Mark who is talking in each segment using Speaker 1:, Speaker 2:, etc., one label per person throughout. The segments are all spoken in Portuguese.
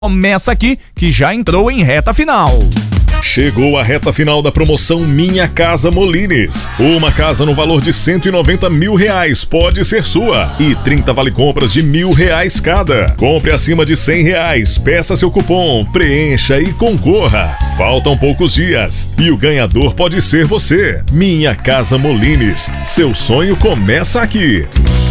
Speaker 1: Começa aqui, que já entrou em reta final.
Speaker 2: Chegou a reta final da promoção Minha Casa Molines. Uma casa no valor de R$190 mil pode ser sua. E 30 vale-compras de R$1.000 cada. Compre acima de R$100, peça seu cupom, preencha e concorra. Faltam poucos dias e o ganhador pode ser você. Minha Casa Molines. Seu sonho começa aqui.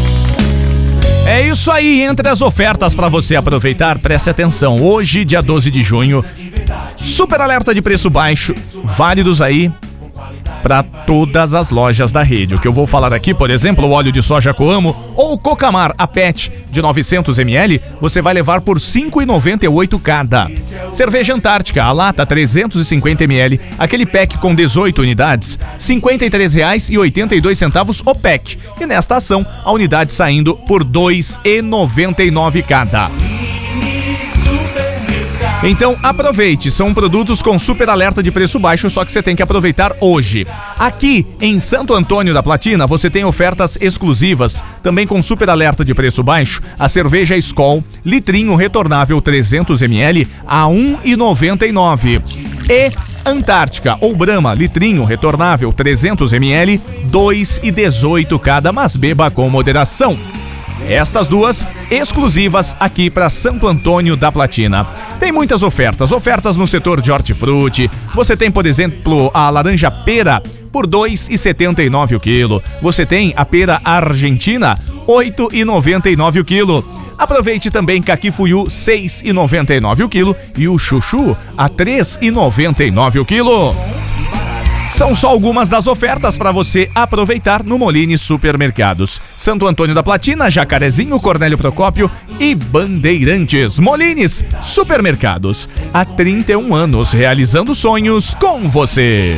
Speaker 1: É isso aí, entre as ofertas para você aproveitar, preste atenção. Hoje, dia 12 de junho, super alerta de preço baixo, válidos aí para todas as lojas da rede. O que eu vou falar aqui, por exemplo, o óleo de soja Coamo ou Cocamar, a PET de 900 ml, você vai levar por R$ 5,98 cada. Cerveja Antártica, a lata 350 ml, aquele pack com 18 unidades, R$ 53,82 o pack. E nesta ação, a unidade saindo por R$ 2,99 cada. Então aproveite, são produtos com super alerta de preço baixo, só que você tem que aproveitar hoje. Aqui em Santo Antônio da Platina você tem ofertas exclusivas, também com super alerta de preço baixo, a cerveja Skol, litrinho retornável 300 ml a R$ 1,99. E Antártica ou Brahma, litrinho retornável 300 ml, R$ 2,18 cada, mas beba com moderação. Estas duas exclusivas aqui para Santo Antônio da Platina. Tem muitas ofertas no setor de hortifruti. Você tem, por exemplo, a laranja pera por R$ 2,79 o quilo. Você tem a pera argentina, R$ 8,99 o quilo. Aproveite também caquifuiu, R$ 6,99 o quilo, e o chuchu a R$ 3,99 o quilo. São só algumas das ofertas para você aproveitar no Molines Supermercados. Santo Antônio da Platina, Jacarezinho, Cornélio Procópio e Bandeirantes. Molines Supermercados, há 31 anos realizando sonhos com você.